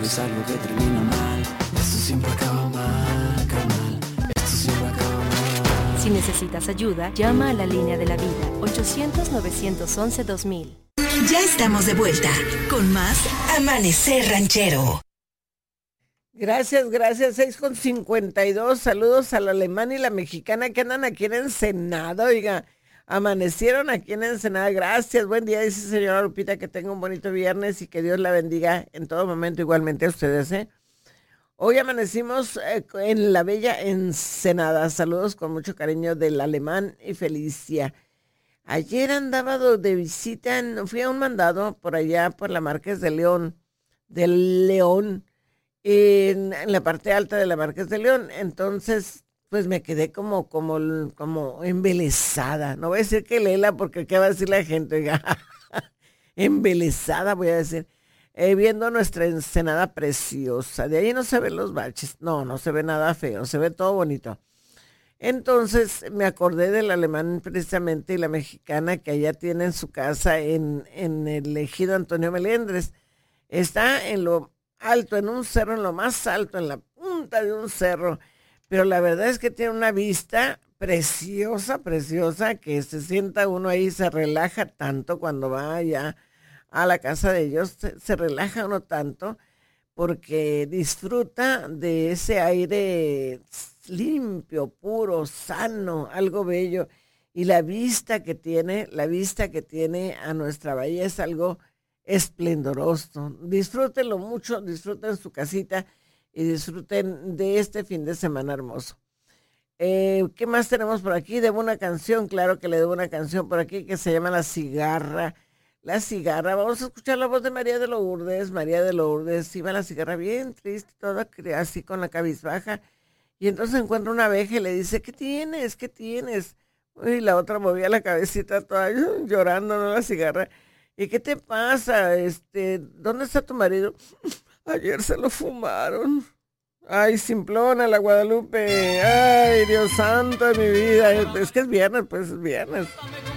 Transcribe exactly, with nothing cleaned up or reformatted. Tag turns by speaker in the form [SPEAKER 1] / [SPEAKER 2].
[SPEAKER 1] es algo que termina mal. Esto siempre acaba mal, carnal. Esto siempre acaba mal.
[SPEAKER 2] Si necesitas ayuda, llama a la línea de la vida, ochocientos, novecientos once, dos mil.
[SPEAKER 3] Ya estamos de vuelta con más Amanecer Ranchero.
[SPEAKER 4] Gracias, gracias. seis con cincuenta y dos. Saludos a la alemana y la mexicana que andan aquí en Ensenada. Oiga, amanecieron aquí en Ensenada. Gracias, buen día. Dice señora Lupita que tenga un bonito viernes y que Dios la bendiga en todo momento, igualmente a ustedes, ¿eh? Hoy amanecimos eh, en la bella Ensenada. Saludos con mucho cariño del alemán y Felicia. Ayer andaba de visita, en, fui a un mandado por allá por la Márquez de León, del León. En, en la parte alta de la Márquez de León, entonces pues me quedé como, como, como embelesada, no voy a decir que Lela porque qué va a decir la gente, oiga, embelesada voy a decir, eh, viendo nuestra Ensenada preciosa, de ahí no se ven los baches, no, no se ve nada feo, se ve todo bonito. Entonces me acordé del alemán precisamente y la mexicana que allá tienen su casa en, en el ejido Antonio Melendres, está en lo alto, en un cerro, en lo más alto, en la punta de un cerro, pero la verdad es que tiene una vista preciosa, preciosa, que se sienta uno ahí, se relaja tanto cuando va allá a la casa de ellos, se, se relaja uno tanto, porque disfruta de ese aire limpio, puro, sano, algo bello, y la vista que tiene, la vista que tiene a nuestra bahía es algo esplendoroso. Disfrútenlo mucho, disfruten su casita y disfruten de este fin de semana hermoso. Eh, ¿Qué más tenemos por aquí? Debo una canción, claro que le debo una canción por aquí que se llama La Cigarra. La Cigarra, vamos a escuchar la voz de María de Lourdes. María de Lourdes iba a la cigarra bien triste, toda así con la cabizbaja, y entonces encuentra una abeja y le dice, ¿qué tienes? ¿Qué tienes? Y la otra movía la cabecita toda llorando, ¿no? La cigarra. ¿Y qué te pasa? Este, ¿dónde está tu marido? Ayer se lo fumaron. Ay, simplona la Guadalupe. Ay, Dios santo de mi vida. Es que es viernes, pues es viernes.